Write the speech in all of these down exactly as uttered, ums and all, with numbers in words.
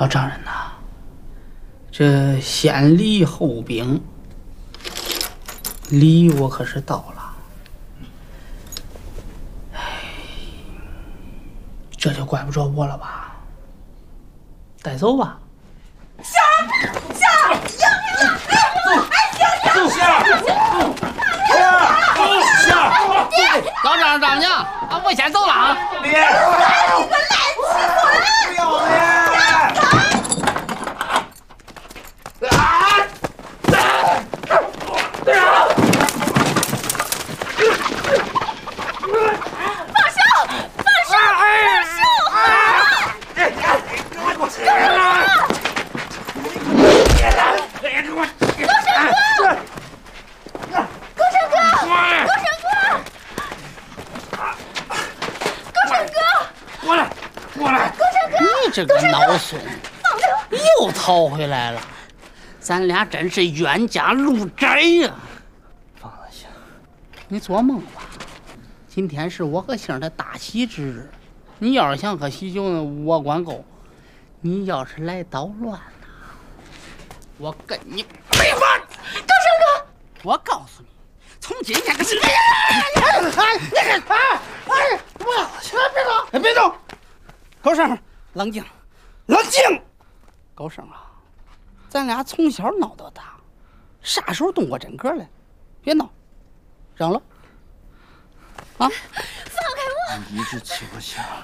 老丈人呐，这先礼后兵，礼我可是到了，哎，这就怪不着我了吧？带走吧。 香儿，香儿，英明了！哎，香香， 香儿，香儿， 爹， 老丈人丈母娘，啊，我先走了啊！ 爹， 你个烂欺负人！ 不要脸！ 这个孬孙又逃回来了，咱俩真是冤家路窄呀！放下，你做梦吧！今天是我和星儿的大喜之日，你要是想喝喜酒呢，我管够；你要是来捣乱呢，我跟你没完！ 高升哥， 我告诉你，从今天开始，哎哎哎，那个哎哎，不要，别动，别动，高升。冷静，冷静！高升啊，咱俩从小闹到大，啥时候动过真格来？别闹，扔了。啊！放开我！ 你一直欺负香儿，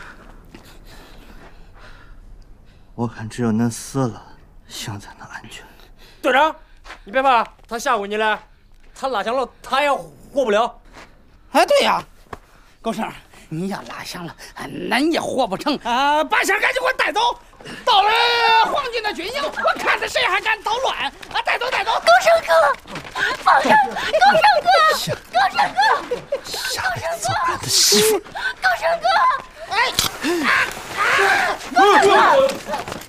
我看只有恁死了，香才能安全。 队长，你别怕，他吓唬你了，他拉响了，他也活不了。 哎，对呀，高升。你要拉响了，恁也活不成啊！把香赶紧给我带走，到了皇军的军营，我看着谁还敢捣乱啊！带走，带走！ 高升哥，放开！高升哥，高升哥， 下来做俺的媳妇。 高升哥， 哎！啊啊！